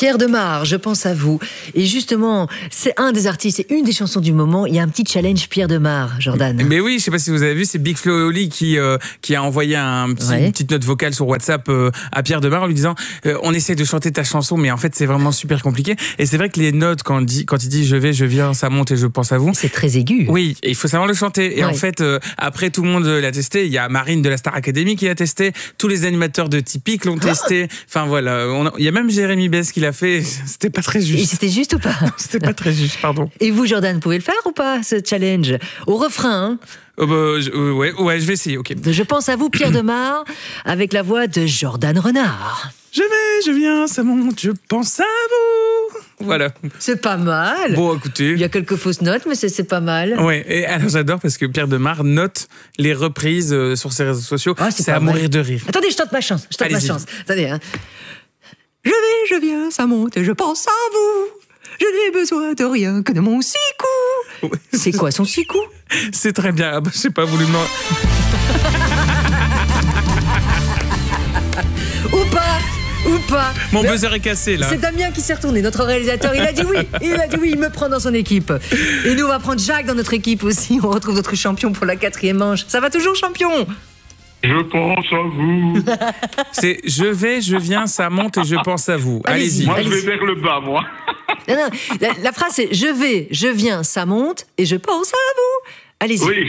Pierre Demar, je pense à vous. Et justement, c'est un des artistes, c'est une des chansons du moment. Il y a un petit challenge Pierre Demar, Jordan. Mais oui, je sais pas si vous avez vu, c'est Big Flo et Oli qui a envoyé une petite note vocale sur WhatsApp à Pierre Demar en lui disant on essaie de chanter ta chanson, mais en fait c'est vraiment super compliqué. Et c'est vrai que les notes quand il dit je vais, je viens, ça monte et je pense à vous. C'est très aigu. Oui, il faut savoir le chanter. Et en fait, après tout le monde l'a testé. Il y a Marine de la Star Academy qui l'a testé. Tous les animateurs de Typique l'ont testé. Enfin voilà, il y a même Jérémy Bess qui l'a fait. C'était pas très juste. Et c'était juste ou pas? C'était pas très juste, pardon. Et vous, Jordan, pouvez le faire ou pas, ce challenge? Au refrain, hein? Ouais, je vais essayer, ok. Je pense à vous, Pierre Demar, avec la voix de Jordan Renard. Je vais, je viens, ça monte, je pense à vous. Voilà. C'est pas mal. Bon, écoutez. Il y a quelques fausses notes, mais c'est pas mal. Ouais, et alors j'adore parce que Pierre Demar note les reprises sur ses réseaux sociaux. C'est à mourir de rire. Attendez, je tente ma chance. Attendez, hein. Je vais, je viens, ça monte et je pense à vous. Je n'ai besoin de rien que de mon 6 coups. C'est quoi son 6 coups? C'est très bien. Ah bah, je sais pas, vous lui demandez. Ou pas. Mon buzzer est cassé, là. C'est Damien qui s'est retourné, notre réalisateur. Il a dit oui. Il me prend dans son équipe. Et nous, on va prendre Jacques dans notre équipe aussi. On retrouve notre champion pour la 4e manche. Ça va toujours, champion? Je pense à vous. C'est je vais, je viens, ça monte et je pense à vous. Allez-y. Moi, je vais vers le bas, moi. Non, la phrase, c'est je vais, je viens, ça monte et je pense à vous. Allez-y. Oui.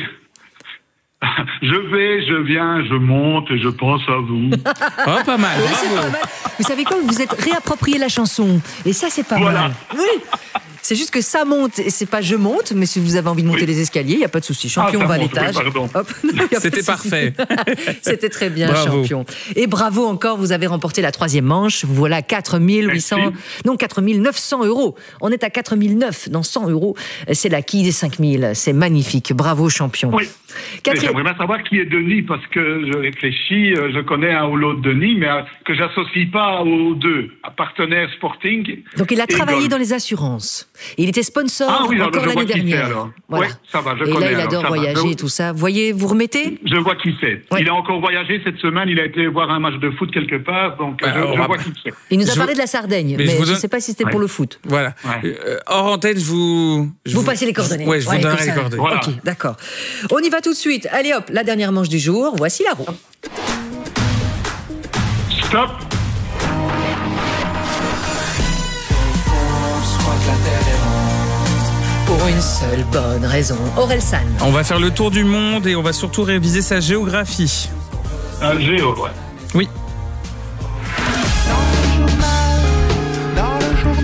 Je vais, je viens, je monte et je pense à vous. Oh, pas mal. Oui, c'est pas mal. Vous savez quoi? Vous êtes réapproprié la chanson. Et ça, c'est pas mal. Oui. C'est juste que ça monte, et c'est pas je monte, mais si vous avez envie de monter les escaliers, il n'y a pas de souci. Champion, on va à l'étage. C'était parfait. C'était très bien, bravo. champion. Et bravo encore, vous avez remporté la 3e manche. Voilà 4 900 €. On est à 4 900 dans 100 €. C'est l'acquis des 5 000. C'est magnifique. Bravo, champion. Oui. J'aimerais bien savoir qui est Denis, parce que je réfléchis, je connais un ou l'autre Denis, mais que j'associe pas aux deux, à partenaire Sporting. Donc il a travaillé dans les assurances. Il était sponsor encore l'année dernière. Voilà. Oui, ça va, je connais. Et là, il adore voyager et tout ça. Voyez, vous remettez? Je vois qui c'est. Ouais. Il a encore voyagé cette semaine, il a été voir un match de foot quelque part, donc je vois qui c'est. Il nous a parlé de la Sardaigne, mais je ne sais pas si c'était pour le foot. Voilà. Ouais. Hors antenne, vous passez les coordonnées. Oui, je vous donnerai les coordonnées. Voilà. Ok, d'accord. On y va tout de suite. Allez hop, la dernière manche du jour. Voici la roue. Stop. Pour une seule bonne raison. Orelsan. On va faire le tour du monde et on va surtout réviser sa géographie. Un géo, ouais. Oui. Dans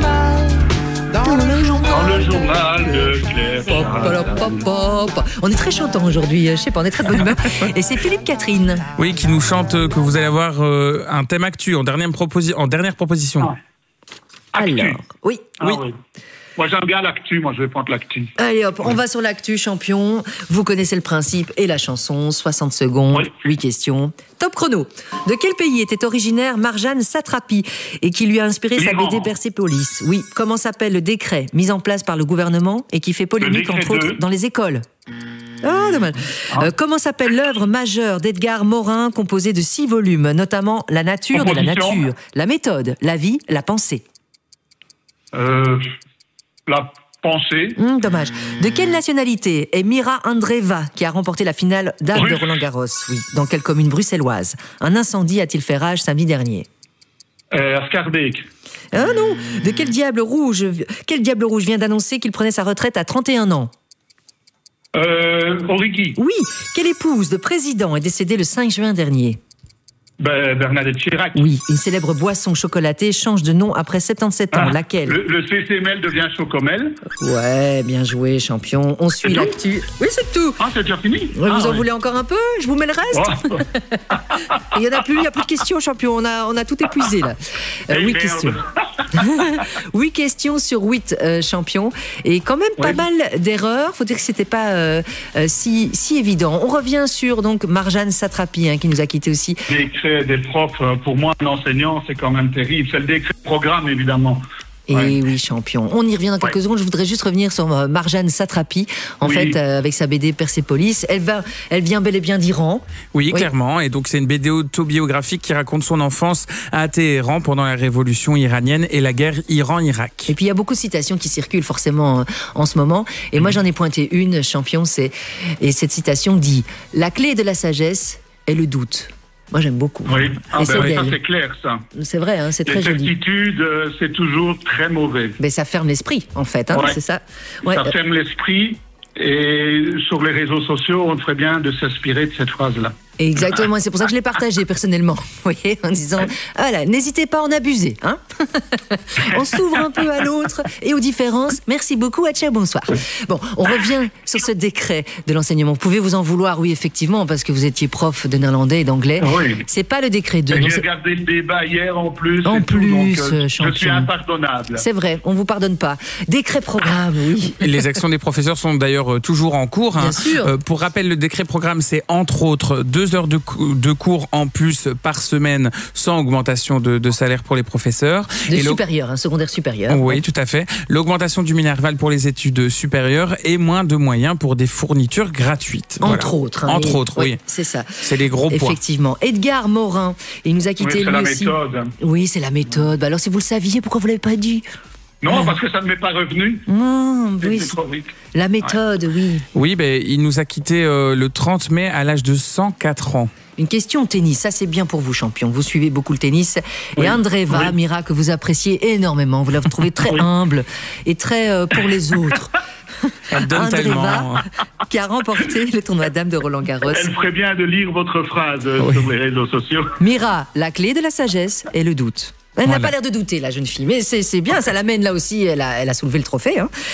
le journal de Claire. On est très chantant aujourd'hui, je sais pas, on est très de bonne humeur. Et c'est Philippe Catherine. Oui, qui nous chante que vous allez avoir un thème actu en dernière proposition. Alors, oui. Oui. Moi, j'aime bien l'actu. Moi, je vais prendre l'actu. Allez hop, on va sur l'actu, champion. Vous connaissez le principe et la chanson. 60 secondes, 8 questions. Top chrono. De quel pays était originaire Marjane Satrapi et qui lui a inspiré sa BD Persépolis? Oui. Comment s'appelle le décret mis en place par le gouvernement et qui fait polémique, entre autres, dans les écoles? Ah, dommage. Comment s'appelle l'œuvre majeure d'Edgar Morin, composée de 6 volumes, notamment La nature de la nature, La méthode, La vie, La pensée? La pensée. Dommage. De quelle nationalité est Mira Andreeva, qui a remporté la finale d'Arles de Roland-Garros? Oui. Dans quelle commune bruxelloise un incendie a-t-il fait rage samedi dernier? Scarbeck. Ah non. De quel diable rouge vient d'annoncer qu'il prenait sa retraite à 31 ans? Origi. Oui. Quelle épouse de président est décédée le 5 juin dernier? Bernadette Chirac. Oui. Une célèbre boisson chocolatée change de nom après 77 ans. Laquelle? Le CCML devient Chocomel. Ouais, bien joué, champion. On suit l'actu. Oui, c'est tout. Ah, c'est déjà fini. Vous en voulez encore un peu? Je vous mets le reste. Il n'y en a plus, il n'y a plus de questions, champion. On a tout épuisé, là. 8 questions. 8 questions sur 8, champion. Et quand même pas mal d'erreurs. Faut dire que c'était pas si évident. On revient sur donc Marjane Satrapi, qui nous a quittés aussi. Décret des profs, pour moi, un enseignant, c'est quand même terrible. C'est le décret de programme, évidemment. Et oui, champion. On y revient dans quelques secondes. Je voudrais juste revenir sur Marjane Satrapi, en fait, avec sa BD Persépolis. Elle vient bel et bien d'Iran. Oui, clairement. Et donc, c'est une BD autobiographique qui raconte son enfance à Téhéran pendant la révolution iranienne et la guerre Iran-Irak. Et puis, il y a beaucoup de citations qui circulent forcément en ce moment. Et moi, j'en ai pointé une, champion, et cette citation dit « La clé de la sagesse est le doute ». Moi, j'aime beaucoup. Oui, ça c'est clair, ça. C'est vrai, c'est très joli. Les certitudes, c'est toujours très mauvais. Mais ça ferme l'esprit, en fait, c'est ça. Ça ferme l'esprit, et sur les réseaux sociaux, on ferait bien de s'inspirer de cette phrase-là. Exactement, c'est pour ça que je l'ai partagé personnellement, vous voyez, en disant, voilà, n'hésitez pas à en abuser, On s'ouvre un peu à l'autre et aux différences. Merci beaucoup, Atcha, bonsoir. Bon, on revient sur ce décret de l'enseignement. Vous pouvez vous en vouloir, oui, effectivement, parce que vous étiez prof de néerlandais et d'anglais. Oui. C'est pas le décret 2. J'ai regardé le débat hier en plus. Champion. Je suis impardonnable. C'est vrai, on vous pardonne pas. Décret programme, oui. Les actions des professeurs sont d'ailleurs toujours en cours. Bien sûr. Pour rappel, le décret programme, c'est entre autres 2 heures de cours en plus par semaine sans augmentation de salaire pour les professeurs. Supérieur, secondaire supérieur. Oui, tout à fait. L'augmentation du Minerval pour les études supérieures et moins de moyens pour des fournitures gratuites. Entre autres. Entre autres, oui. C'est ça. C'est les gros points. Effectivement. Edgar Morin, il nous a quitté lui aussi. C'est la méthode. Oui, c'est la méthode. Alors si vous le saviez, pourquoi vous l'avez pas dit ? Non, parce que ça ne m'est pas revenu. Oui, trop vite. La méthode, oui. Oui, il nous a quitté le 30 mai à l'âge de 104 ans. Une question tennis, ça c'est bien pour vous, champion. Vous suivez beaucoup le tennis. Et Andreeva, Mira, que vous appréciez énormément. Vous la trouvez très humble et très pour les autres. Elle donne tellement. Qui a remporté le tournoi Dames de Roland-Garros. Elle ferait bien de lire votre phrase sur les réseaux sociaux. Mira, la clé de la sagesse est le doute. Elle n'a pas l'air de douter, la jeune fille, mais c'est bien, ça l'amène là aussi, elle a soulevé le trophée.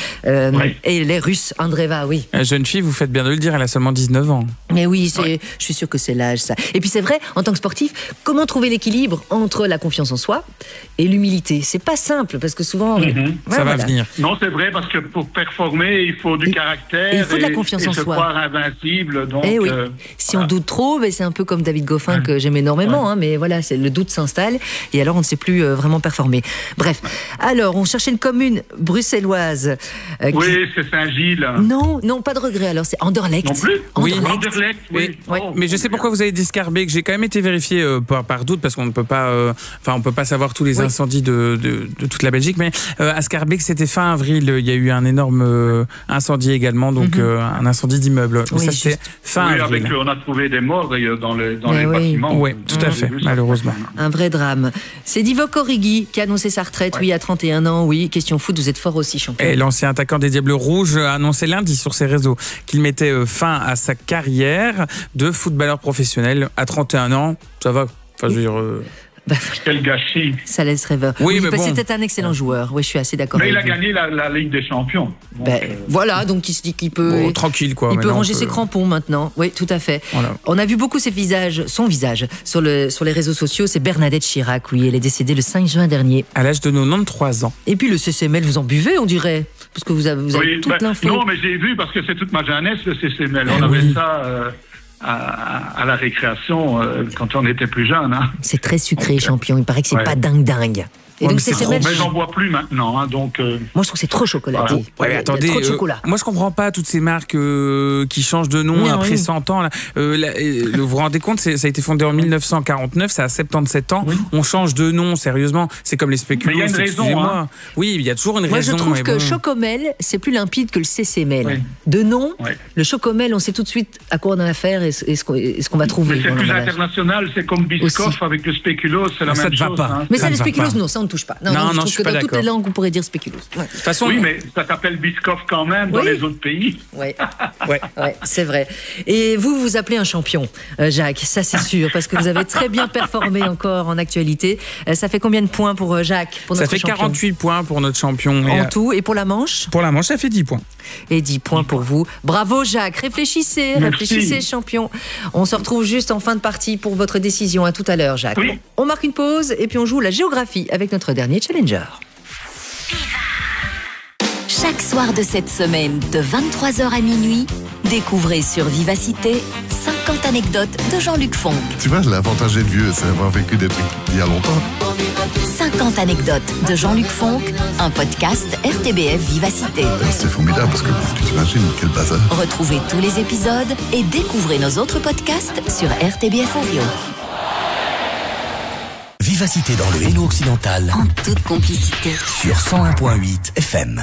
Et les Russes, Andreeva, oui. La jeune fille, vous faites bien de le dire, elle a seulement 19 ans. Mais oui, je suis sûre que c'est l'âge, ça. Et puis c'est vrai, en tant que sportif, comment trouver l'équilibre entre la confiance en soi et l'humilité ? C'est pas simple, parce que souvent... ça va venir. Non, c'est vrai, parce que pour performer, il faut du caractère. Il faut de la confiance en se soi. croire invincible. Donc, si on doute trop, c'est un peu comme David Goffin, que j'aime énormément, mais voilà, le doute s'installe, et alors on ne sait plus vraiment performer. Bref, alors, on cherchait une commune bruxelloise. Oui, c'est Saint-Gilles. Non, pas de regret, alors c'est Anderlecht. Non plus. Anderlecht. Oui. Mais je sais pourquoi vous avez dit Scarbeck. J'ai quand même été vérifié par doute, parce qu'on ne peut pas, on peut pas savoir tous les incendies de toute la Belgique, mais à Scarbeck, c'était fin avril. Il y a eu un énorme incendie également, donc un incendie d'immeuble. Oui, ça, c'était fin avril. On a trouvé des morts dans les bâtiments. Oui, tout à fait, malheureusement. Un vrai drame. C'est Divock Origi qui a annoncé sa retraite, à 31 ans, question foot, vous êtes fort aussi, champion. Et l'ancien attaquant des Diables Rouges a annoncé lundi sur ses réseaux qu'il mettait fin à sa carrière de footballeur professionnel à 31 ans. Ça va, je veux dire... Quel gâchis. Ça laisse rêveur. Oui, mais c'était un excellent joueur. Oui, je suis assez d'accord. Mais il a gagné la Ligue des Champions. Donc, voilà, donc il se dit qu'il peut. Tranquille, quoi. Il peut ranger ses crampons maintenant. Oui, tout à fait. Voilà. On a vu beaucoup son visage sur les réseaux sociaux. C'est Bernadette Chirac, elle est décédée le 5 juin dernier. À l'âge de 93 ans. Et puis le CCML, vous en buvez, on dirait. Parce que vous avez toute l'info. Non, mais j'ai vu, parce que c'est toute ma jeunesse, le CCML. On avait ça. À la récréation quand on était plus jeune. C'est très sucré, champion. Il paraît que c'est pas dingue. Et donc mais j'en bois plus maintenant, donc. Moi, je trouve que c'est trop chocolaté. Mais attendez, trop de chocolat. Moi, je comprends pas toutes ces marques qui changent de nom après 100 ans. Là. Vous vous rendez compte, ça a été fondé en 1949, ça a 77 ans. Oui. On change de nom, sérieusement. C'est comme les spéculoos. Mais il y a une raison. Oui, il y a toujours une raison. Moi, je trouve que Chocomel, c'est plus limpide que le CCML. Oui. De nom, le Chocomel, on sait tout de suite à quoi on a affaire et ce qu'on va trouver. Mais c'est plus international, c'est comme Biscoff avec le spéculoos, c'est la même chose. Mais ça, le spéculoos, non, ça on ne touche pas. Non, je suis pas d'accord. Dans toutes les langues, on pourrait dire spéculoos. De toute façon, oui, mais ça s'appelle Biscoff quand même dans les autres pays. Oui, c'est vrai. Et vous appelez un champion, Jacques, ça c'est sûr, parce que vous avez très bien performé encore en actualité. Ça fait combien de points pour Jacques, pour notre champion ? 48 points pour notre champion. En tout, et pour la manche ? Pour la manche, ça fait 10 points. Et 10 points pour vous. Bravo Jacques, réfléchissez champion. On se retrouve juste en fin de partie pour votre décision. À tout à l'heure, Jacques. Oui. On marque une pause et puis on joue la géographie avec notre dernier challenger. Chaque soir de cette semaine, de 23h à minuit, découvrez sur Vivacité 50 anecdotes de Jean-Luc Fonck. Tu vois, l'avantage d'être vieux, c'est d'avoir vécu des trucs il y a longtemps. 50 50 anecdotes de Jean-Luc Fonck, un podcast RTBF Vivacité. C'est formidable parce que tu t'imagines quel bazar. Retrouvez tous les épisodes et découvrez nos autres podcasts sur RTBF Ovio. Vivacité dans le Hainaut occidental. En toute complicité. Sur 101.8 FM.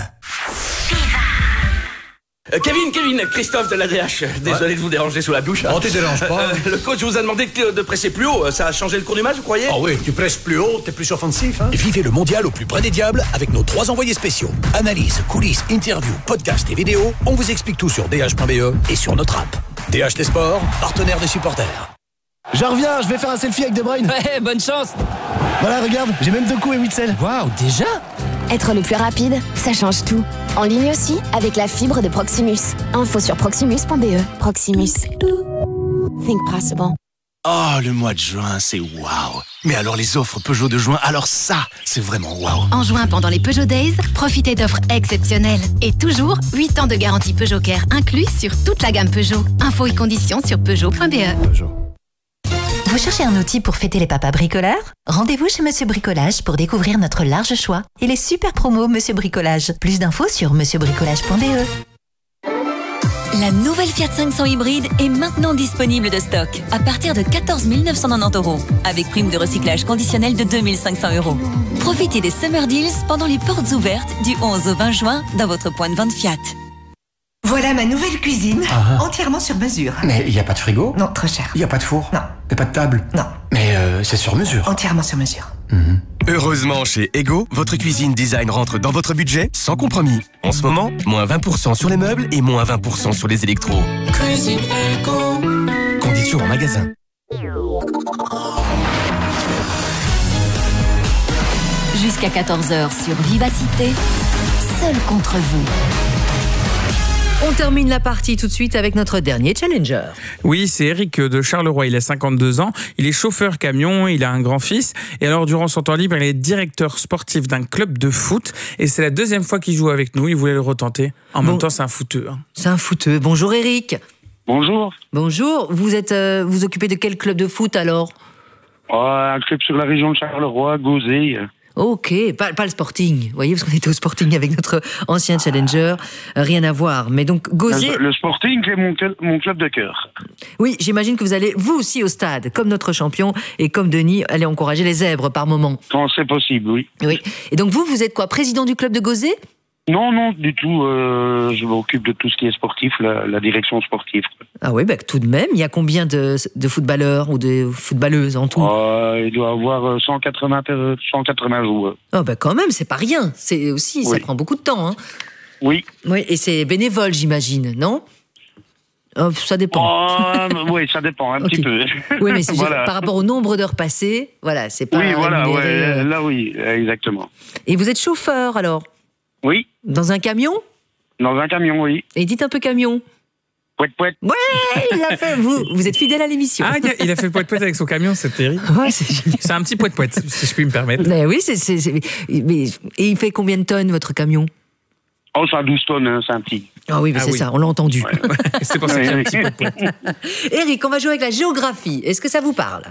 Kevin, Christophe de l'ADH. Désolé de vous déranger sous la douche. Oh, tu déranges pas. Le coach vous a demandé de presser plus haut. Ça a changé le cours du match, vous croyez? Ah oui, tu presses plus haut, t'es plus offensif. Hein. Vivez le mondial au plus près des diables avec nos 3 envoyés spéciaux. Analyse, coulisses, interviews, podcasts et vidéos. On vous explique tout sur dh.be et sur notre app. DH des sports, partenaire des supporters. J'en reviens, je vais faire un selfie avec De Bruyne. Ouais, bonne chance. Voilà, regarde, j'ai même 2 coups et 8 selles. Waouh, déjà? Être le plus rapide, ça change tout. En ligne aussi, avec la fibre de Proximus. Info sur proximus.be. Proximus. Think possible. Oh, le mois de juin, c'est waouh. Mais alors les offres Peugeot de juin, alors ça, c'est vraiment waouh. En juin, pendant les Peugeot Days, profitez d'offres exceptionnelles. Et toujours, 8 ans de garantie Peugeot Care inclus sur toute la gamme Peugeot. Infos et conditions sur Peugeot.be. Peugeot. Vous cherchez un outil pour fêter les papas bricoleurs? Rendez-vous chez Monsieur Bricolage pour découvrir notre large choix et les super promos Monsieur Bricolage. Plus d'infos sur monsieurbricolage.be. La nouvelle Fiat 500 hybride est maintenant disponible de stock à partir de 14 990 €, avec prime de recyclage conditionnelle de 2 500 €. Profitez des Summer Deals pendant les portes ouvertes du 11 au 20 juin dans votre point de vente Fiat. Voilà ma nouvelle cuisine, entièrement sur mesure. Mais il n'y a pas de frigo? Non, trop cher. Il n'y a pas de four? Non. Et pas de table? Non. Mais c'est sur mesure? Entièrement sur mesure. Heureusement, chez Ego, votre cuisine design rentre dans votre budget sans compromis. En ce moment, moins 20% sur les meubles et moins 20% sur les électros. Cuisine Ego. Conditions en magasin. Jusqu'à 14h sur Vivacité, seul contre vous. On termine la partie tout de suite avec notre dernier challenger. Oui, c'est Eric de Charleroi, il a 52 ans, il est chauffeur camion, il a un grand-fils, et alors durant son temps libre, il est directeur sportif d'un club de foot, et c'est la 2e fois qu'il joue avec nous, il voulait le retenter. En même temps, c'est un footeux. C'est un footeux. Bonjour Eric. Bonjour. Bonjour, vous occupez de quel club de foot alors? Un club sur la région de Charleroi, Gauzé. Ok, pas le Sporting, vous voyez, parce qu'on était au Sporting avec notre ancien challenger, rien à voir. Mais donc, Gauzé... Le Sporting, c'est mon club de cœur. Oui, j'imagine que vous allez, vous aussi, au stade, comme notre champion, et comme Denis, aller encourager les zèbres par moment. Quand c'est possible, oui. Oui. Et donc, vous êtes quoi, président du club de Gauzé? Non, du tout. Je m'occupe de tout ce qui est sportif, la direction sportive. Ah oui, tout de même. Il y a combien de footballeurs ou de footballeuses en tout? Il doit y avoir 180 joueurs. Oh, quand même, c'est pas rien. C'est aussi, ça prend beaucoup de temps. Hein. Oui. Oui, et c'est bénévole, j'imagine, non? Oh, ça dépend. Oui, ça dépend, un petit peu. Oui, mais voilà. Par rapport au nombre d'heures passées, voilà, c'est pas. Oui, voilà, là, oui, exactement. Et vous êtes chauffeur, alors? Oui. Dans un camion? Dans un camion, oui. Et dites un peu camion. Pouet. Ouais, il a fait. Vous êtes fidèle à l'émission. Ah, il a fait pouet avec son camion, c'est terrible. Ouais, c'est un petit pouet, si je puis me permettre. Mais oui, mais il fait combien de tonnes, votre camion? Oh, c'est à 12 tonnes, hein, c'est un petit. Ah oui, mais c'est ça, on l'a entendu. Ouais. C'est pour ça qu'il y a un petit pouet. Eric, on va jouer avec la géographie. Est-ce que ça vous parle?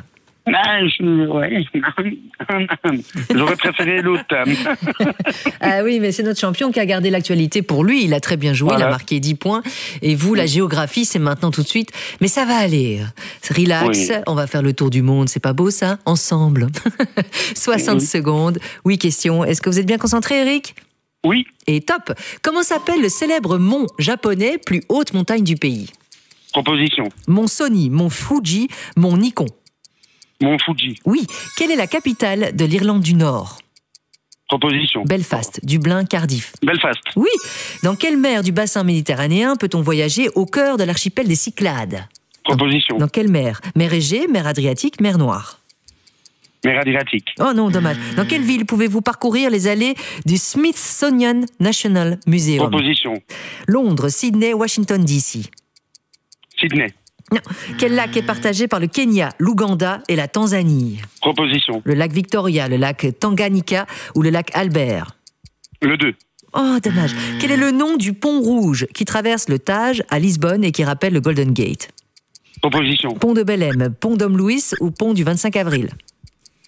J'aurais préféré l'autre. Ah oui, mais c'est notre champion qui a gardé l'actualité pour lui. Il a très bien joué, il a marqué 10 points. Et vous, la géographie, c'est maintenant tout de suite. Mais ça va aller. Relax, on va faire le tour du monde. C'est pas beau ça? Ensemble. 60 secondes. Oui, question. Est-ce que vous êtes bien concentré, Eric? Oui. Et top. Comment s'appelle le célèbre mont japonais, plus haute montagne du pays? Proposition. Mont Sony, mont Fuji, mont Nikon. Mont Fuji. Oui. Quelle est la capitale de l'Irlande du Nord? Proposition. Belfast, Dublin, Cardiff. Belfast. Oui. Dans quelle mer du bassin méditerranéen peut-on voyager au cœur de l'archipel des Cyclades? Proposition. Dans quelle mer? Mer Égée, mer Adriatique, mer Noire? Mer Adriatique. Oh non, dommage. Dans quelle ville pouvez-vous parcourir les allées du Smithsonian National Museum? Proposition. Londres, Sydney, Washington DC. Sydney. Non. Quel lac est partagé par le Kenya, l'Ouganda et la Tanzanie? Proposition. Le lac Victoria, le lac Tanganyika ou le lac Albert? Le 2. Oh, dommage. Quel est le nom du pont rouge qui traverse le Tage à Lisbonne et qui rappelle le Golden Gate? Proposition. Pont de Belém, pont Dom Louis ou pont du 25 avril?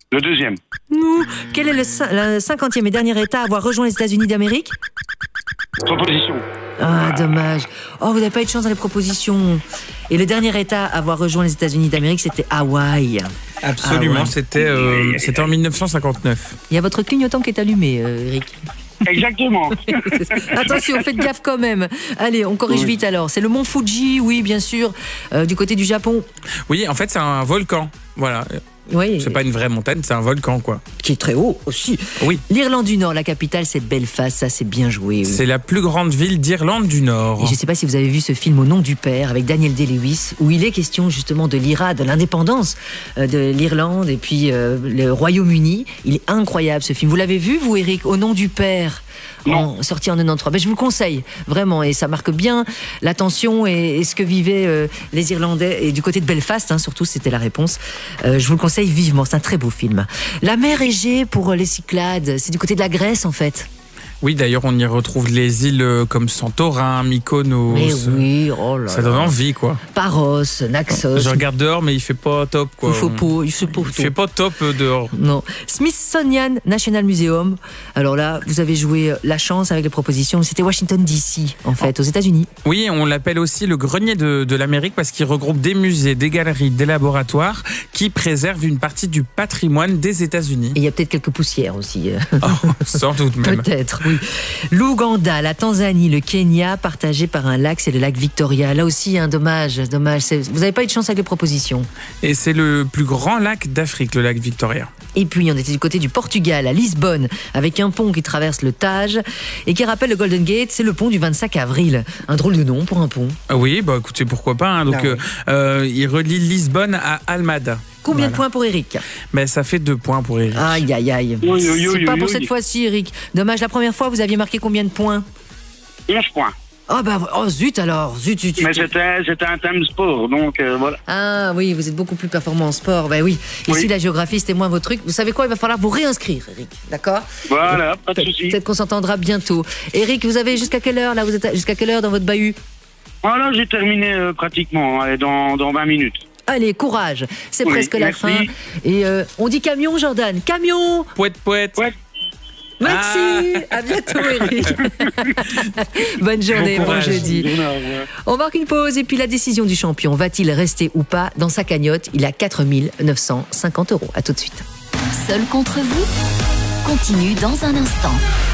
Le deuxième. Quel est le 50e et dernier État à avoir rejoint les États-Unis d'Amérique? Proposition. Ah, dommage. Oh, vous n'avez pas eu de chance dans les propositions. Et le dernier État à avoir rejoint les États-Unis d'Amérique, c'était Hawaï. Absolument, c'était en 1959. Il y a votre clignotant qui est allumé, Eric. Exactement. Attention, faites gaffe quand même. Allez, on corrige vite alors. C'est le mont Fuji, oui, bien sûr, du côté du Japon. Oui, en fait, c'est un volcan. Voilà. Oui. C'est pas une vraie montagne, c'est un volcan, quoi. Qui est très haut aussi. Oui. L'Irlande du Nord, la capitale, c'est Belfast. Ça, c'est bien joué. Oui. C'est la plus grande ville d'Irlande du Nord. Et je sais pas si vous avez vu ce film Au nom du père avec Daniel Day-Lewis, où il est question justement de l'IRA, de l'indépendance de l'Irlande et puis le Royaume-Uni. Il est incroyable ce film. Vous l'avez vu, vous, Eric, Au nom du père? Sorti en 93. Ben, je vous le conseille, vraiment, et ça marque bien la tension et ce que vivaient les Irlandais, et du côté de Belfast, surtout, c'était la réponse. Je vous le conseille vivement, c'est un très beau film. La mer Égée pour les Cyclades, c'est du côté de la Grèce, en fait. Oui, d'ailleurs, on y retrouve les îles comme Santorin, Mykonos. Mais oui, oh là là. Ça donne envie, quoi. Paros, Naxos. Je regarde dehors, mais il fait pas top, quoi. Il fait pas top dehors. Non. Smithsonian National Museum. Alors là, vous avez joué la chance avec les propositions. C'était Washington DC, en fait, aux États-Unis. Oui, on l'appelle aussi le grenier de l'Amérique parce qu'il regroupe des musées, des galeries, des laboratoires qui préservent une partie du patrimoine des États-Unis. Et il y a peut-être quelques poussières aussi. Sans doute même. Peut-être. Oui. L'Ouganda, la Tanzanie, le Kenya, partagés par un lac, c'est le lac Victoria. Là aussi, dommage. Vous n'avez pas eu de chance avec les propositions. Et c'est le plus grand lac d'Afrique, le lac Victoria. Et puis, on était du côté du Portugal, à Lisbonne, avec un pont qui traverse le Tage et qui rappelle le Golden Gate. C'est le pont du 25 avril. Un drôle de nom pour un pont. Oui, bah écoutez, pourquoi pas. Donc, il relie Lisbonne à Almada. Combien de points pour Eric? Mais ça fait 2 points pour Eric. Aïe, aïe, aïe. C'est pas pour cette fois-ci, Eric. Dommage, la première fois, vous aviez marqué combien de points? 11 points. Oh zut alors, zut. Mais c'était un thème sport, donc voilà. Ah oui, vous êtes beaucoup plus performant en sport, oui. Ici, la géographie, c'était moins votre truc. Vous savez quoi, il va falloir vous réinscrire, Eric, d'accord? Voilà, pas de souci. Peut-être qu'on s'entendra bientôt. Eric, vous avez jusqu'à quelle heure, là? Vous êtes jusqu'à quelle heure dans votre bahut? Voilà, j'ai terminé pratiquement, dans 20 minutes. Allez, courage, c'est presque la fin. Et on dit camion, Jordan. Camion! Pouette. Merci, à bientôt Eric. Bonne journée, bon jeudi. On marque une pause et puis la décision du champion. Va-t-il rester ou pas dans sa cagnotte? Il a 4 950 €. À tout de suite. Seul contre vous continue dans un instant.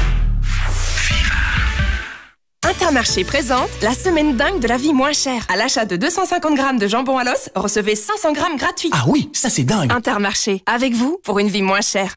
Intermarché présente la semaine dingue de la vie moins chère. À l'achat de 250 grammes de jambon à l'os, recevez 500 grammes gratuits. Ah oui, ça c'est dingue. Intermarché, avec vous pour une vie moins chère.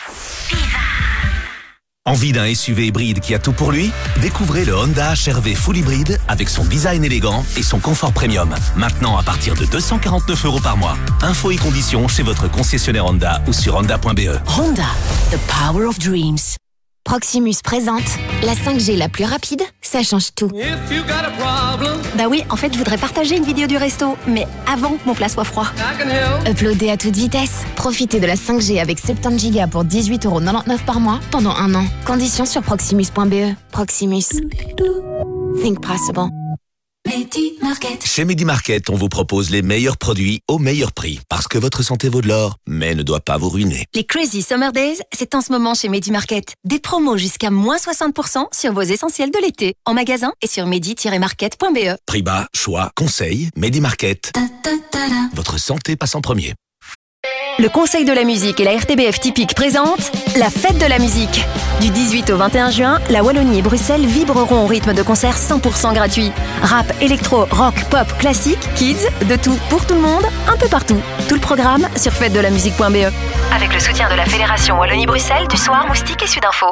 Envie d'un SUV hybride qui a tout pour lui? Découvrez le Honda HR-V Full Hybride avec son design élégant et son confort premium. Maintenant à partir de 249 € par mois. Infos et conditions chez votre concessionnaire Honda ou sur honda.be. Honda, the power of dreams. Proximus présente la 5G la plus rapide, ça change tout. Bah oui, en fait, je voudrais partager une vidéo du resto, mais avant que mon plat soit froid. Uploader à toute vitesse. Profitez de la 5G avec 70 Go pour 18,99 € par mois pendant 1 an. Conditions sur proximus.be. Proximus. Think possible. Chez Medi Market, on vous propose les meilleurs produits au meilleur prix. Parce que votre santé vaut de l'or, mais ne doit pas vous ruiner. Les Crazy Summer Days, c'est en ce moment chez Medi Market. Des promos jusqu'à moins 60% sur vos essentiels de l'été. En magasin et sur medi-market.be. Prix bas, choix, conseils, Medi Market. Votre santé passe en premier. Le Conseil de la musique et la RTBF Typique présentent la fête de la musique. Du 18 au 21 juin, la Wallonie et Bruxelles vibreront au rythme de concerts 100% gratuits. Rap, électro, rock, pop, classique, kids, de tout pour tout le monde, un peu partout. Tout le programme sur fêtedelamusique.be. Avec le soutien de la Fédération Wallonie-Bruxelles, du Soir, Moustique et Sudinfo.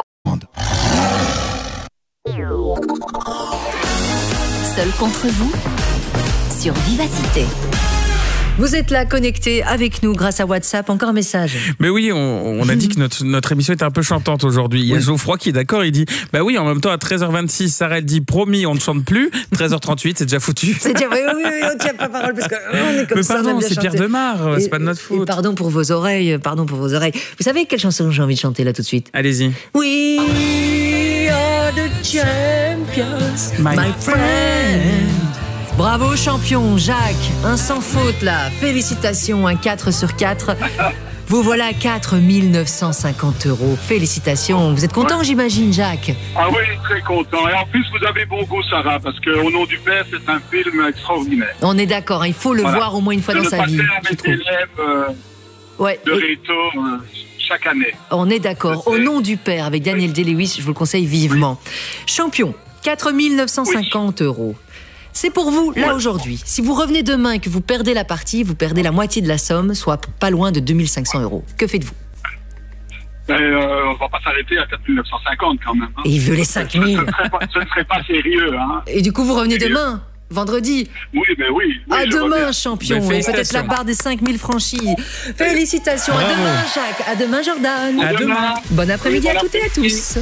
Seul contre vous sur Vivacité. Vous êtes là connectés avec nous grâce à WhatsApp. Encore un message. Mais oui, on a dit que notre émission était un peu chantante aujourd'hui. Il y a Geoffroy qui est d'accord, il dit bah oui, en même temps à 13h26, Sarah elle dit promis, on ne chante plus. 13h38, c'est déjà foutu. C'est déjà oui, on tient pas parole parce que on est comme mais ça. Pardon, c'est Pierre Demar, c'est pas de notre faute. Et pardon pour vos oreilles. Vous savez quelle chanson j'ai envie de chanter là tout de suite? Allez-y. We are the champions, my friend. Bravo champion, Jacques, un sans faute là, félicitations, un 4 sur 4. Vous voilà à 4 950 €. Félicitations. Vous êtes content, j'imagine, Jacques? Ah oui, très content. Et en plus, vous avez bon goût, Sarah, parce que Au nom du père, c'est un film extraordinaire. On est d'accord, il faut le voir au moins une fois dans sa vie. Je le passais à mes élèves de Réto chaque année. On est d'accord. Au nom du père, avec Daniel Day-Lewis, je vous le conseille vivement. Champion, 4 950 €. C'est pour vous, là, aujourd'hui. Si vous revenez demain et que vous perdez la partie, vous perdez la moitié de la somme, soit pas loin de 2 500 €. Que faites-vous? On va pas s'arrêter à 4 950 quand même. Hein. Et il veut les 5 000. Ce ne serait pas sérieux. Hein. Et du coup, vous revenez demain, vendredi. Oui, oui. À demain, reviens. champion. Peut-être la barre des 5 000 franchis. Félicitations. À demain, Jacques. À demain, Jordan. À demain. Bon après-midi à toutes et à tous.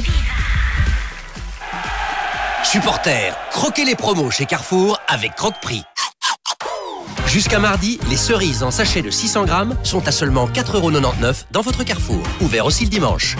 Supporters, croquez les promos chez Carrefour avec Croque-Prix. Jusqu'à mardi, les cerises en sachet de 600 grammes sont à seulement 4,99 € dans votre Carrefour. Ouvert aussi le dimanche.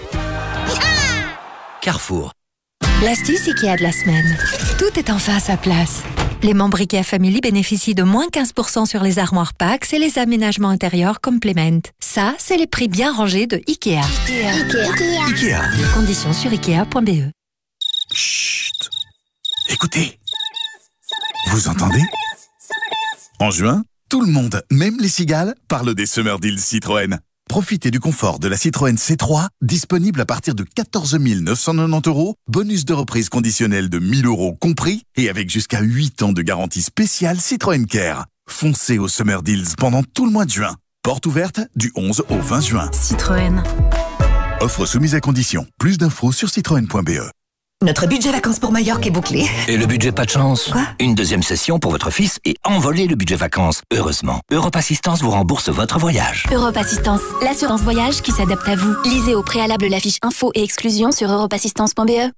Carrefour. L'astuce IKEA de la semaine. Tout est enfin à sa place. Les membres IKEA Family bénéficient de moins 15% sur les armoires Pax et les aménagements intérieurs Complement. Ça, c'est les prix bien rangés de IKEA. Ikea. Conditions sur ikea.be. Chut. Écoutez. Vous entendez? En juin, tout le monde, même les cigales, parle des Summer Deals Citroën. Profitez du confort de la Citroën C3, disponible à partir de 14 990 €, bonus de reprise conditionnelle de 1 000 € compris, et avec jusqu'à 8 ans de garantie spéciale Citroën Care. Foncez aux Summer Deals pendant tout le mois de juin. Porte ouverte du 11 au 20 juin. Citroën. Offre soumise à condition. Plus d'infos sur citroën.be. Notre budget vacances pour Majorque est bouclé. Et le budget pas de chance? Quoi? Une deuxième session pour votre fils et envoler le budget vacances. Heureusement, Europe Assistance vous rembourse votre voyage. Europe Assistance, l'assurance voyage qui s'adapte à vous. Lisez au préalable la fiche info et exclusion sur europeassistance.be.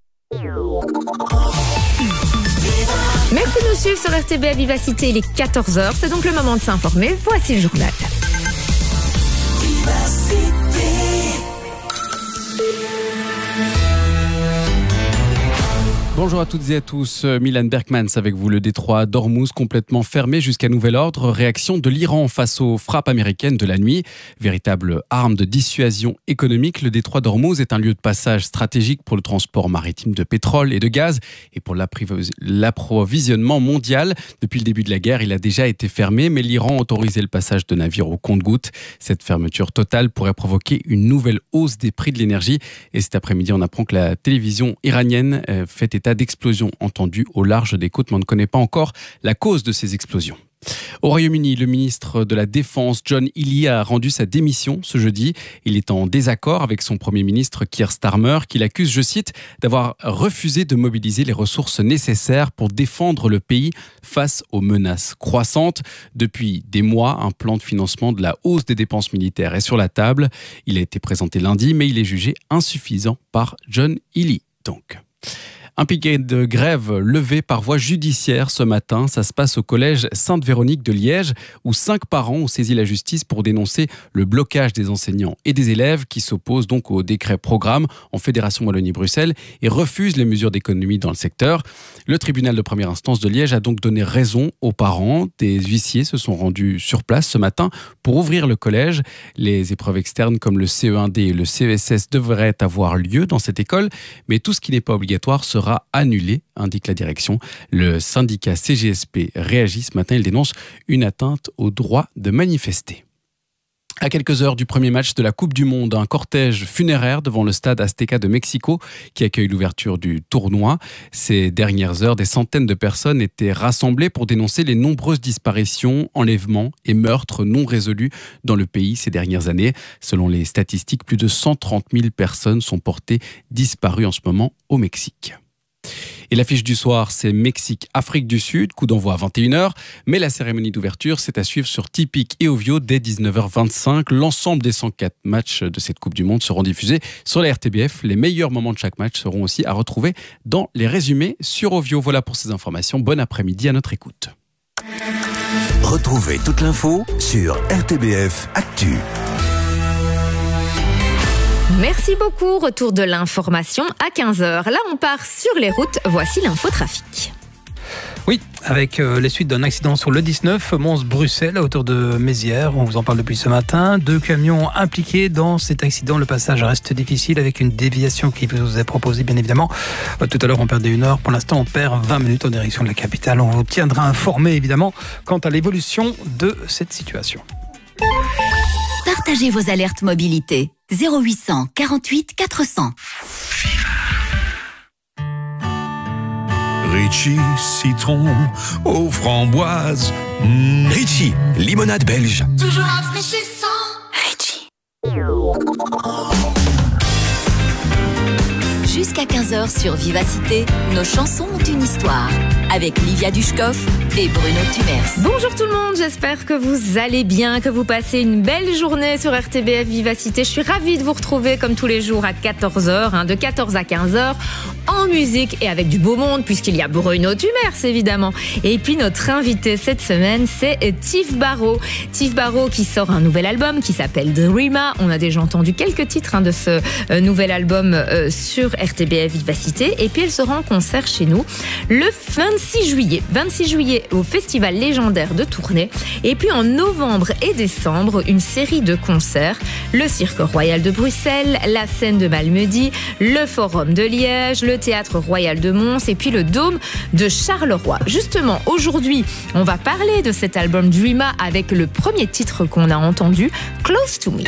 Merci de nous suivre sur RTBF Vivacité, il est 14h, c'est donc le moment de s'informer. Voici le journal. Bonjour à toutes et à tous, Milan Berkmans avec vous. Le détroit d'Ormuz complètement fermé jusqu'à nouvel ordre. Réaction de l'Iran face aux frappes américaines de la nuit. Véritable arme de dissuasion économique, le détroit d'Ormuz est un lieu de passage stratégique pour le transport maritime de pétrole et de gaz et pour l'approvisionnement mondial. Depuis le début de la guerre, il a déjà été fermé, mais l'Iran a autorisé le passage de navires au compte-gouttes. Cette fermeture totale pourrait provoquer une nouvelle hausse des prix de l'énergie. Et cet après-midi, on apprend que la télévision iranienne fait état d'explosions entendues au large des côtes, mais on ne connaît pas encore la cause de ces explosions. Au Royaume-Uni, le ministre de la Défense, John Healey, a rendu sa démission ce jeudi. Il est en désaccord avec son Premier ministre, Keir Starmer, qui l'accuse, je cite, d'avoir refusé de mobiliser les ressources nécessaires pour défendre le pays face aux menaces croissantes. Depuis des mois, un plan de financement de la hausse des dépenses militaires est sur la table. Il a été présenté lundi, mais il est jugé insuffisant par John Healey. Donc, un piquet de grève levé par voie judiciaire ce matin. Ça se passe au collège Sainte-Véronique de Liège, où 5 parents ont saisi la justice pour dénoncer le blocage des enseignants et des élèves qui s'opposent donc au décret programme en Fédération Wallonie-Bruxelles et refusent les mesures d'économie dans le secteur. Le tribunal de première instance de Liège a donc donné raison aux parents. Des huissiers se sont rendus sur place ce matin pour ouvrir le collège. Les épreuves externes comme le CE1D et le CESS devraient avoir lieu dans cette école, mais tout ce qui n'est pas obligatoire sera annulé, indique la direction. Le syndicat CGSP réagit ce matin. Il dénonce une atteinte au droit de manifester. À quelques heures du premier match de la Coupe du Monde, un cortège funéraire devant le stade Azteca de Mexico qui accueille l'ouverture du tournoi. Ces dernières heures, des centaines de personnes étaient rassemblées pour dénoncer les nombreuses disparitions, enlèvements et meurtres non résolus dans le pays ces dernières années. Selon les statistiques, plus de 130 000 personnes sont portées disparues en ce moment au Mexique. Et l'affiche du soir, c'est Mexique-Afrique du Sud, coup d'envoi à 21h. Mais la cérémonie d'ouverture, c'est à suivre sur Tipic et Ovio dès 19h25. L'ensemble des 104 matchs de cette Coupe du Monde seront diffusés sur la RTBF. Les meilleurs moments de chaque match seront aussi à retrouver dans les résumés sur Ovio. Voilà pour ces informations. Bon après-midi à notre écoute. Retrouvez toute l'info sur RTBF Actu. Merci beaucoup. Retour de l'information à 15h. Là, on part sur les routes. Voici l'infotrafic. Oui, avec les suites d'un accident sur le 19, Mons-Bruxelles, à hauteur de Mézières. On vous en parle depuis ce matin. 2 camions impliqués dans cet accident. Le passage reste difficile avec une déviation qui vous est proposée, bien évidemment. Tout à l'heure, on perdait 1 heure. Pour l'instant, on perd 20 minutes en direction de la capitale. On vous tiendra informé, évidemment, quant à l'évolution de cette situation. Partagez vos alertes mobilité. 0800 48 400. Ritchie, citron aux framboises. Ritchie, limonade belge. Toujours rafraîchissant. Ritchie. Jusqu'à 15h sur Vivacité, nos chansons ont une histoire. Avec Livia Dushkov et Bruno Tumers. Bonjour tout le monde, j'espère que vous allez bien, que vous passez une belle journée sur RTBF Vivacité. Je suis ravie de vous retrouver comme tous les jours à 14h, de 14 à 15h, en musique et avec du beau monde, puisqu'il y a Bruno Tumers évidemment. Et puis notre invité cette semaine, c'est Tiff Barrow. Tiff Barrow qui sort un nouvel album qui s'appelle Dreama. On a déjà entendu quelques titres de ce nouvel album sur RTBF Vivacité. Et puis elle sera en concert chez nous le 26 juillet au Festival légendaire de Tournai. Et puis en novembre et décembre, une série de concerts. Le Cirque Royal de Bruxelles, la Scène de Malmedy, le Forum de Liège, le Théâtre Royal de Mons et puis le Dôme de Charleroi. Justement, aujourd'hui, on va parler de cet album Dreama avec le premier titre qu'on a entendu, Close to Me.